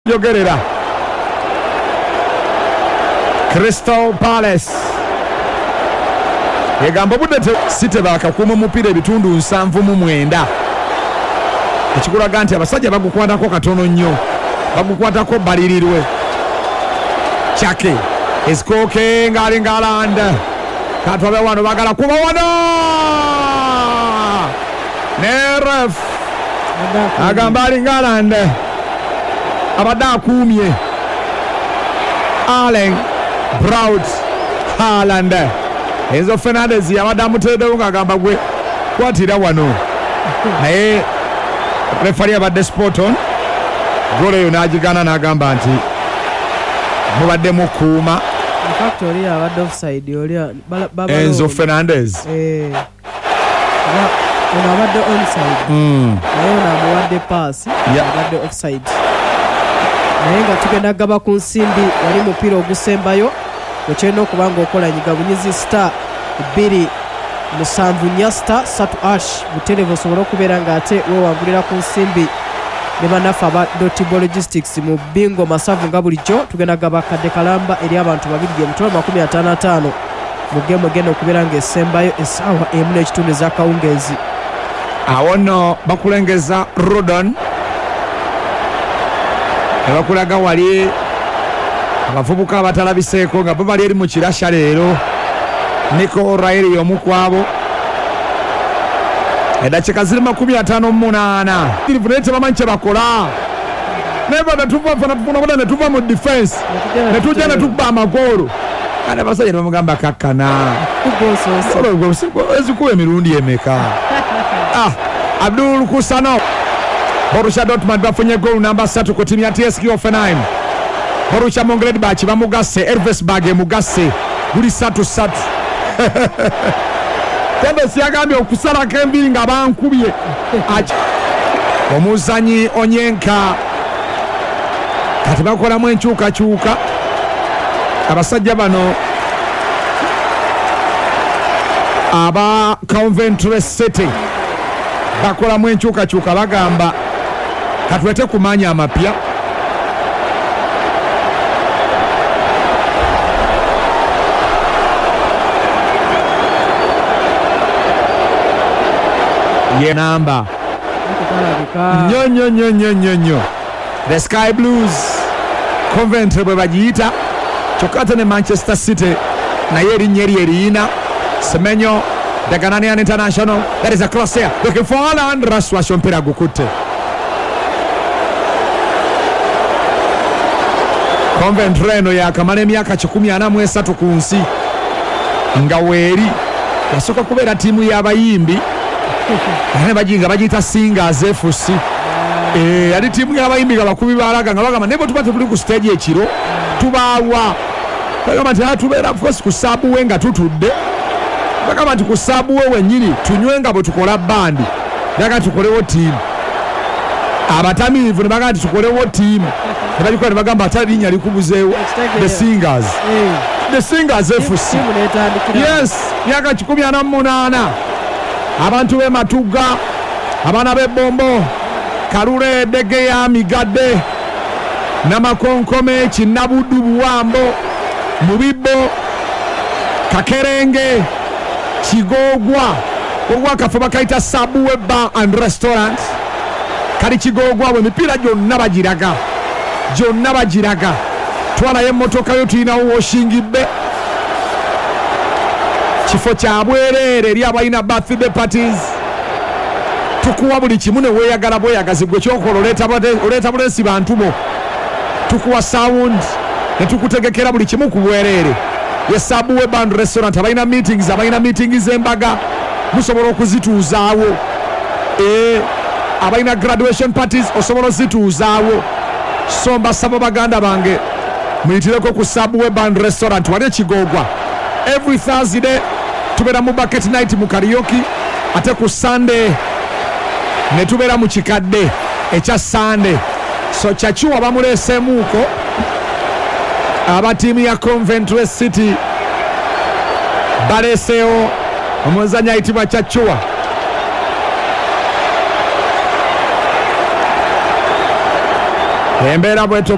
Yogerera Crystal Palace yegamba budde City bakakuuma mupiira ebitundu 79 ekikulaga nti abasajja bagukwatako katono nnyo bagukwatako balirirwe Chake Eskoke ngali ngalanda katwabe wano bagala kuba wano Neref agamba ali ngalanda abadde akuumye Allen Braut Haaland Enzo Fernandez yabadde amuteerewo ng'agamba gwe kwatira wano naye refari abadde spot on goal eyo n'agigana n'agamba nti mubadde mukuuma oli abadde offside oli Enzo Fernandez ono abadde onside naye ono amuwadde pass abadde offside naye nga tugenda gaba ku nsimbi wali mupiira ogusembayo wekyalina okuba nga okola nyiga bunyizi star 2-7 star 3 ash buterevu osobola okubeera nga ate wewangulira ku nsimbi ne bannaffe aba Dottibo Logistics mu bingo masavu nga bulijjo tugenda gaba kadde kalamba eri abantu babiri emitwalo 55 mu gemu egenda okubeera nga esembayo essaawa emu n'ekitundu ez'akawungeezi awo nno bakulengeza Rodon ebakulaga wali abavubuka abatalabiseeko nga bo bali eri mu kirasha leero Nico O'Reilly omukwabo eddakiika ziri 58 naye tebamanyi kye bakola naye netuva mu defense netujja netukuba amagoolo ate abasajja nebamugamba kakkana ezikuba emirundi emeka Abdul Kusano Borussia Dortmund bafunye goal namba 3 ku timu ya TSG Hoffenheim. Borussia Mönchengladbach bamugasse Elversberg emugasse buli 3-3. Tendesi yagambye okusalako embiri nga bankubye. Omuzanyi Onyenka kati bakolamu enkyukakyuka abasajja bano aba Coventry City bakolamu enkyukakyuka bagamba katulete kumanya amapya ye namba nyo the Sky Blues Coventry bwe bagiyita kyokka ne Manchester City naye erinnya erina Semenyo the Ghanaian international. That is a cross here looking for Haaland. Raswa mpira gukutte Coventry eno yakamala emyaka 43 ku nsi nga weeri yasooka kubeera tiimu y'abayimbi ne bajinga bagiyita Singers FC yali tiimu y'abayimbi nga bakubi baalaga nga bagamba nebo tuba tebuli ku stage ekiro tubaawa bagamba nti tubeera force ku saabuwe nga tutudde bagamba nti ku saabuwe wennyini tunywe nga bwe tukola bandi baga tukolewo tiimu abatamiivu ne bagamba nti tukolewo tiimu ne bagikola ne bagamba ate linnya likubuzeewo the Singers FC yes myaka 18 abantu b'e Matugga abaana b'e Bombo Kalule Degeya Migadde Namakonkome Kinnabudu Buwambo Mubibbo Kakerenge Kigogwa obwakafe bakayita Sabuwe Bar and Restaurant kali Kigogwa bwe mipiira gyonna bagiraga twalayo emmotoka yo tulinawo washing bbe kifo kya bwereere eri abalina birthday parties tukuwa buli kimu ne weeyagala bweyagazi gwe kyokola oleeta bulesi bantu bo tukuwa sound ne tukutegekera buli kimu ku bwereere ye Sabuwe Bar and Restaurant abalina meetings embaga musobola okuzituuzaawo abalina graduation parties osobola ozituuzaawo so mbasaba baganda bange muyitireko ku Sabuwe Bar and Restaurant wali Kigogwa every Thursday tubeera mu bucket night mu karaoke ate ku Sunday ne tubeera mu kikadde ekya Sunday so kyakiwa bamuleeseemuuko aba tiimu ya Coventry City baleeseewo omuzannyi ayitibwa Kyakiwa embeera bweto